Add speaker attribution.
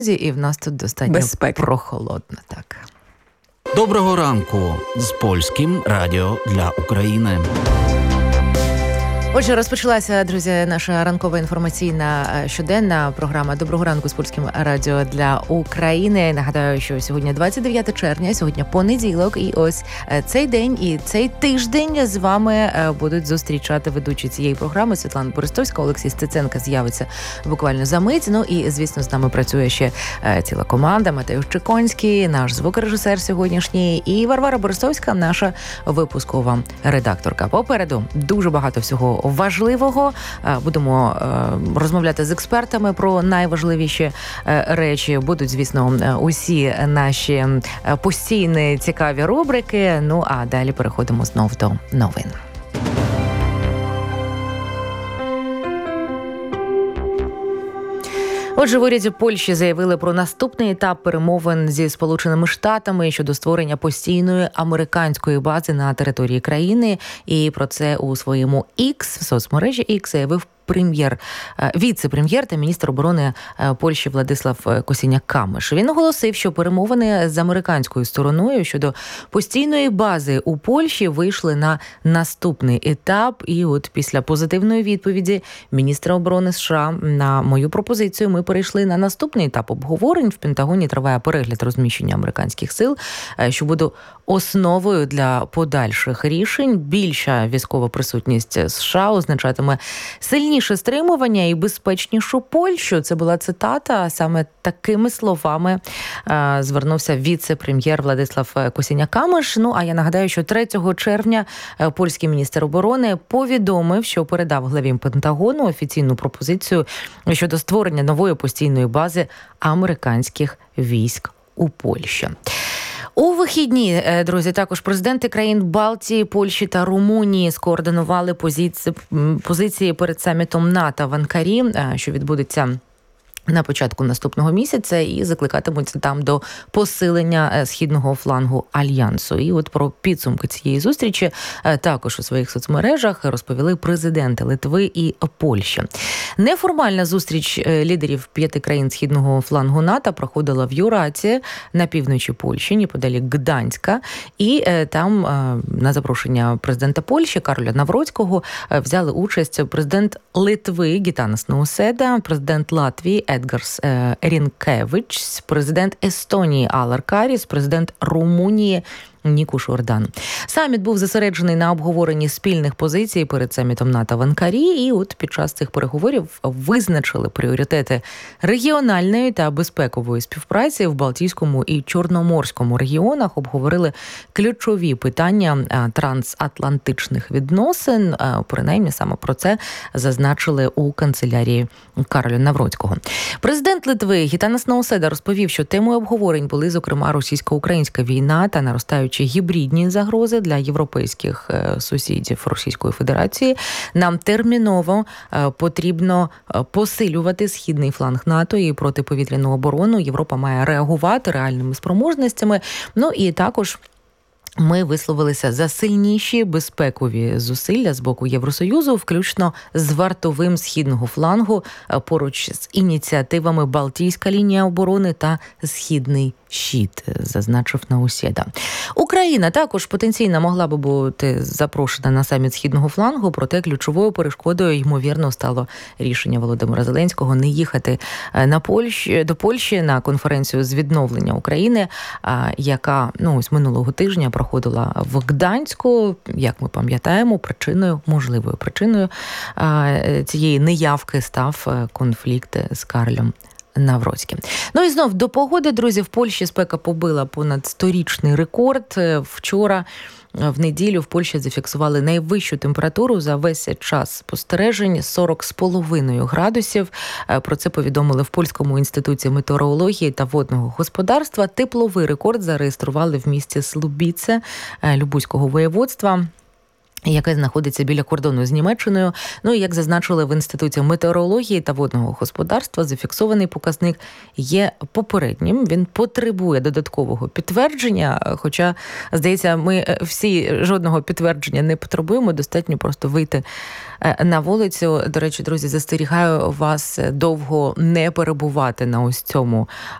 Speaker 1: і в нас тут достатньо прохолодно. Так.
Speaker 2: Доброго ранку з Польським радіо для України.
Speaker 1: Отже, розпочалася, друзі, наша ранкова інформаційна щоденна програма «Доброго ранку» з Польським радіо для України. Нагадаю, що сьогодні 29 червня, сьогодні понеділок, і ось цей день і цей тиждень з вами будуть зустрічати ведучі цієї програми Світлана Борисовська, Олексій Стеценко з'явиться буквально за мить. Ну і, звісно, з нами працює ще ціла команда, Матеуш Чеконський, наш звукорежисер сьогоднішній, і Варвара Борисовська, наша випускова редакторка. Попереду дуже багато всього важливого. Будемо розмовляти з експертами про найважливіші речі. Будуть, звісно, усі наші постійні цікаві рубрики. Ну, а далі переходимо знов до новин. Отже, в уряді Польщі заявили про наступний етап перемовин зі Сполученими Штатами щодо створення постійної американської бази на території країни. І про це у своєму X, в соцмережі X, заявив віце-прем'єр та міністр оборони Польщі Владислав Косіняк-Камиш. Він оголосив, що перемовини з американською стороною щодо постійної бази у Польщі вийшли на наступний етап. І от після позитивної відповіді міністра оборони США на мою пропозицію ми перейшли на наступний етап обговорень. В Пентагоні триває перегляд розміщення американських сил, що буде основою для подальших рішень. Більша військова присутність США означатиме сильніше стримування і безпечнішу Польщу. Це була цитата. Саме такими словами звернувся віце-прем'єр Владислав Косіняк-Камиш. Ну, а я нагадаю, що 3 червня польський міністр оборони повідомив, що передав главі Пентагону офіційну пропозицію щодо створення нової постійної бази американських військ у Польщі. У вихідні, друзі, також президенти країн Балтії, Польщі та Румунії скоординували позиції перед самітом НАТО в Анкарі, що відбудеться на початку наступного місяця, і закликатимуться там до посилення східного флангу Альянсу. І от про підсумки цієї зустрічі також у своїх соцмережах розповіли президенти Литви і Польщі. Неформальна зустріч лідерів 5 країн східного флангу НАТО проходила в Юраці на півночі Польщі, неподалік Гданська. І там на запрошення президента Польщі Кароля Навроцького взяли участь президент Литви Гітанас Науседа, президент Латвії Едгарс Рінкевич, президент Естонії Алар Каріс, президент Румунії Нікуш Ордан. Саміт був зосереджений на обговоренні спільних позицій перед самітом НАТО в Анкарі, і от під час цих переговорів визначили пріоритети регіональної та безпекової співпраці в Балтійському і Чорноморському регіонах, обговорили ключові питання трансатлантичних відносин. Принаймні саме про це зазначили у канцелярії Кароля Навроцького. Президент Литви Гітанас Науседа розповів, що темою обговорень були, зокрема, російсько-українська війна та наростаючі гібридні загрози для європейських сусідів Російської Федерації. Нам терміново потрібно посилювати східний фланг НАТО і протиповітряну оборону. Європа має реагувати реальними спроможностями. Ну і також ми висловилися за сильніші безпекові зусилля з боку Євросоюзу, включно з вартовим східного флангу, поруч з ініціативами Балтійська лінія оборони та Східний щит, зазначив Науседа. Україна також потенційно могла би бути запрошена на саміт Східного флангу, проте ключовою перешкодою, ймовірно, стало рішення Володимира Зеленського не їхати до Польщі на конференцію з відновлення України, яка ось минулого тижня проходила в Гданську. Як ми пам'ятаємо, можливою причиною цієї неявки став конфлікт з Карлем Навроцьким. Ну і знов до погоди, друзі, в Польщі спека побила понад 100-річний рекорд. Вчора, в неділю, в Польщі зафіксували найвищу температуру за весь час спостережень – 40,5 градусів. Про це повідомили в Польському інституті метеорології та водного господарства. Тепловий рекорд зареєстрували в місті Слубіце Любузького воєводства. яке знаходиться біля кордону з Німеччиною. Ну і як зазначили в Інституті метеорології та водного господарства, зафіксований показник є попереднім. Він потребує додаткового підтвердження, хоча, здається, ми всі жодного підтвердження не потребуємо, достатньо просто вийти на вулицю. До речі, друзі, застерігаю вас довго не перебувати на ось цьому